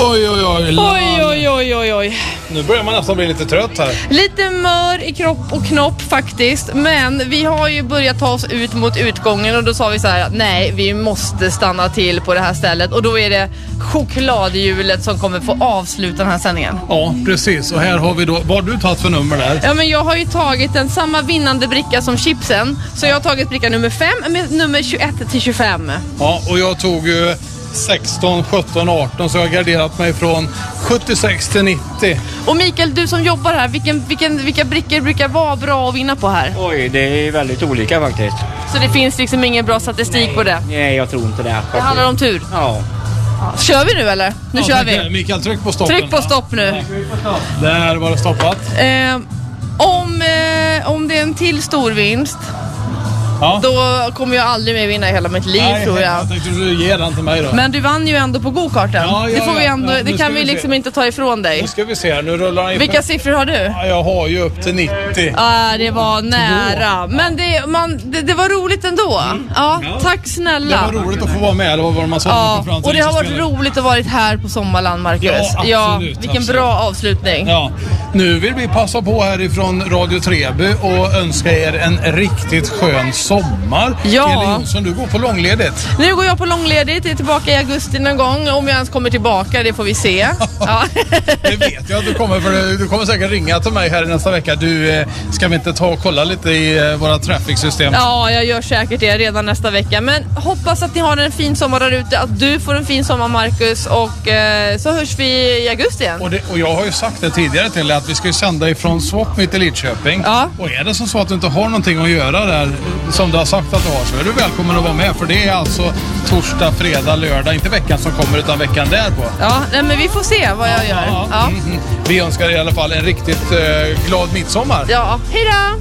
Oj. Nu börjar man nästan bli lite trött här. Lite mör i kropp och knopp faktiskt. Men vi har ju börjat ta oss ut mot utgången. Och då sa vi så här: nej, vi måste stanna till på det här stället. Och då är det chokladhjulet som kommer få avsluta den här sändningen. Ja, precis. Och här har vi då, vad har du tagit för nummer där? Ja, men jag har ju tagit den samma vinnande bricka som chipsen. Så jag har tagit bricka nummer 5 med nummer 21 till 25. Ja, och jag tog ju 16, 17, 18, så jag har garderat mig från 76 till 90. Och Mikael, du som jobbar här, vilka brickor brukar vara bra att vinna på här? Oj, det är väldigt olika faktiskt. Så det finns liksom ingen bra statistik på det? Nej, jag tror inte det. Det handlar om tur? Ja. Kör vi nu eller? Nu kör vi. Mikael, tryck på stoppen. Tryck på stopp nu. Där var det stoppat. Om det är en till stor vinst, Ja. då kommer jag aldrig mer vinna i hela mitt liv. Nej, tror jag tänkte du ge den till mig då. Men du vann ju ändå på go-karten. Ja, det får vi ändå, ja, det kan vi liksom inte ta ifrån dig. Nu ska vi se här, nu rullar han in. Vilka siffror har du? Ja, jag har ju upp till 90. Det var nära. Men det var roligt ändå. Ja, tack snälla. Det var roligt att få vara med. Det var vad man sa. Ja, och det har varit roligt att vara här på Sommarland, Marcus. Ja, absolut. Vilken bra avslutning. Ja, nu vill vi passa på härifrån Radio Treby och önska er en riktigt skön sommar. Ja. Elin Jonsson, du går på långledigt. Nu går jag på långledigt, är tillbaka i augusti någon gång. Om jag ens kommer tillbaka, det får vi se. Ja. Det vet jag att du kommer, för du kommer säkert ringa till mig här nästa vecka. Ska vi inte ta och kolla lite i våra traffic-system? Ja, jag gör säkert det redan nästa vecka. Men hoppas att ni har en fin sommar där ute. Att du får en fin sommar, Marcus. Och så hörs vi i augusti igen. Och jag har ju sagt det tidigare till dig att vi ska ju sända ifrån Swap mitt i Lidköping. Ja. Och är det så att du inte har någonting att göra där som du har sagt att du har, så är du välkommen att vara med. För det är alltså torsdag, fredag, lördag. Inte veckan som kommer utan veckan därpå. Ja, men vi får se vad jag gör. Ja. Vi önskar i alla fall en riktigt glad midsommar. Ja, hej då!